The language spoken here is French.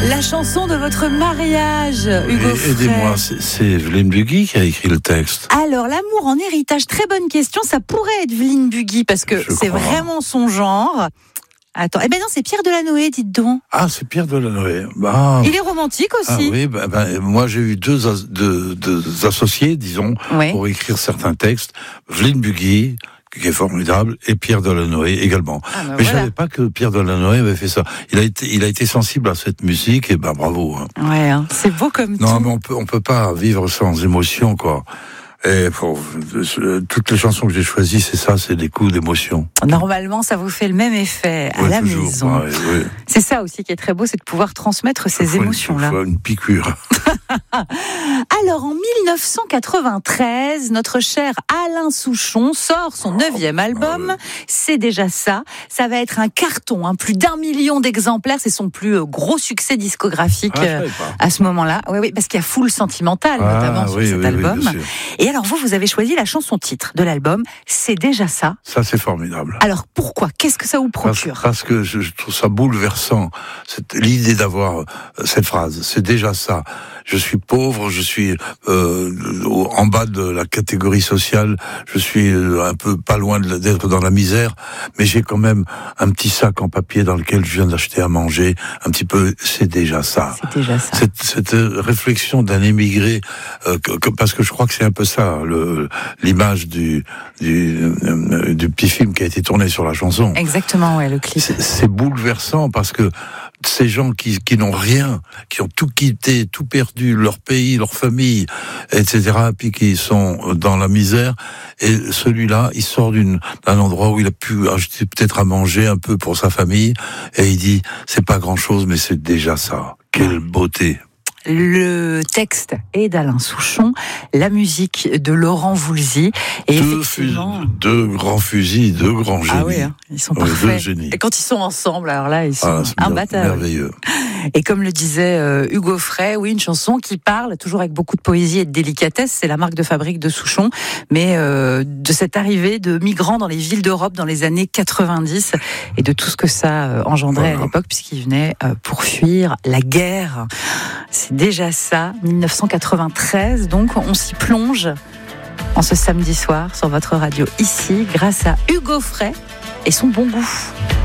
La chanson de votre mariage, Hugo Frey. Aidez-moi, c'est Evelyne Bugui qui a écrit le texte. Alors, l'amour en héritage, très bonne question. Ça pourrait être Evelyne Bugui parce que c'est vraiment son genre. Attends, eh ben non, c'est Pierre Delanoë, dites donc. Ah, c'est Pierre Delanoë. Bah, il est romantique aussi. Ah oui, moi j'ai eu deux associés, disons, pour écrire certains textes. Evelyne Bugui, qui est formidable, et Pierre Delanoë également. Mais je savais pas que Pierre Delanoë avait fait ça. Il a été sensible à cette musique, et bravo. Ouais, c'est beau comme tout. Non, mais on peut pas vivre sans émotion, quoi. Et toutes les chansons que j'ai choisies, c'est ça, c'est des coups d'émotion. Normalement, ça vous fait le même effet à la maison. Ouais. C'est ça aussi qui est très beau, c'est de pouvoir transmettre ces émotions-là. Il faut une piqûre. Alors, en 1993, notre cher Alain Souchon sort son 9e album. C'est déjà ça. Ça va être un carton, plus d'1 million d'exemplaires. C'est son plus gros succès discographique à ce moment-là. Oui, parce qu'il y a Foule Sentimentale, notamment sur cet album. Et alors, vous avez choisi la chanson-titre de l'album. C'est déjà ça. Ça, c'est formidable. Alors, pourquoi ? Qu'est-ce que ça vous procure ? Parce que je trouve ça bouleversant, l'idée d'avoir cette phrase. C'est déjà ça. Je suis pauvre, je suis en bas de la catégorie sociale, je suis un peu pas loin d'être dans la misère, mais j'ai quand même un petit sac en papier dans lequel je viens d'acheter à manger, un petit peu, c'est déjà ça. C'est déjà ça. Cette réflexion d'un émigré, parce que je crois que c'est un peu ça, l'image du petit film qui a été tourné sur la chanson. Exactement, le clip. C'est bouleversant parce que ces gens qui n'ont rien, qui ont tout quitté, tout perdu, leur pays, leur famille, etc., puis qui sont dans la misère, et celui-là, il sort d'un endroit où il a pu acheter peut-être à manger un peu pour sa famille, et il dit, c'est pas grand-chose, mais c'est déjà ça. Quelle beauté! Le texte est d'Alain Souchon, la musique de Laurent Voulzy. Et deux grands fusils, deux grands génies. Ah oui, ils sont parfaits. Deux génies. Et quand ils sont ensemble, alors là, ils sont imbattables. Merveilleux. Et comme le disait Hugo Frey, une chanson qui parle, toujours avec beaucoup de poésie et de délicatesse, c'est la marque de fabrique de Souchon, mais de cette arrivée de migrants dans les villes d'Europe dans les années 90 et de tout ce que ça engendrait à l'époque, puisqu'ils venaient pour fuir la guerre. C'est déjà ça, 1993, donc on s'y plonge en ce samedi soir sur votre radio ici, grâce à Hugo Frey et son bon goût.